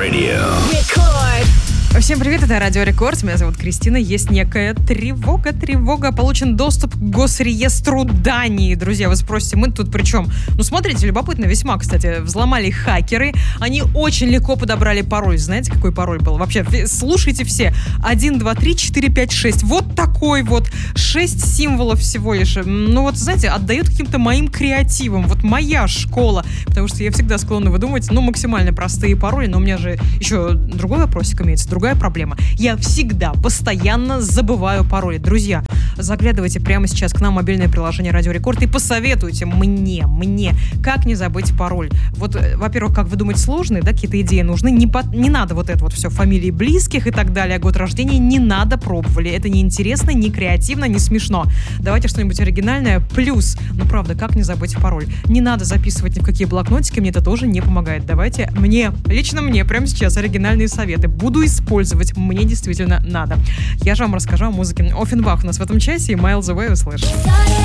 Radio. Всем привет, это Радио Рекорд. Меня зовут Кристина. Есть некая тревога. Получен доступ к госреестру Дании. Друзья, вы спросите, мы тут при чем? Ну, смотрите, любопытно весьма, кстати. Взломали хакеры. Они очень легко подобрали пароль. Знаете, какой пароль был? Вообще, слушайте все. 1, 2, 3, 4, 5, 6. Вот такой вот. 6 символов всего лишь. Ну, вот, знаете, отдают каким-то моим креативам. Вот моя школа. Потому что я всегда склонна выдумывать, максимально простые пароли. Но у меня же еще другой вопросик имеется. Другая проблема. Я всегда, постоянно забываю пароли. Друзья, заглядывайте прямо сейчас к нам в мобильное приложение Радио Рекорд и посоветуйте мне, как не забыть пароль. Вот, во-первых, как вы думаете, сложные, да, какие-то идеи нужны? Не надо вот это вот все, фамилии близких и так далее, год рождения, не надо, пробовали. Это не интересно, не креативно, не смешно. Давайте что-нибудь оригинальное. Плюс, правда, как не забыть пароль? Не надо записывать ни в какие блокнотики, мне это тоже не помогает. Давайте лично мне прямо сейчас оригинальные советы. Буду использовать, мне действительно надо. Я же вам расскажу о музыке. Оффенбах у нас в этом часе и Miles Away услышим.